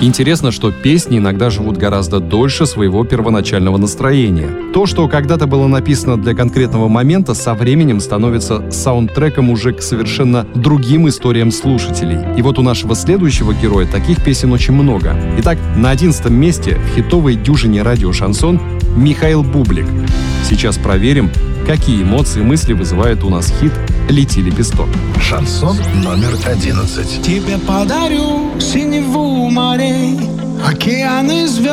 Интересно, что песни иногда живут гораздо дольше своего первоначального настроения. То, что когда-то было написано для конкретного момента, со временем становится саундтреком уже к совершенно другим историям слушателей. И вот у нашего следующего героя таких песен очень много. Итак, на 11 месте в хитовой дюжине радио «Шансон» Михаил Бублик. Сейчас проверим, какие эмоции и мысли вызывает у нас хит «Лети, лепесток». Шансон номер 11. Тебе подарю синеву морей, океаны звезд.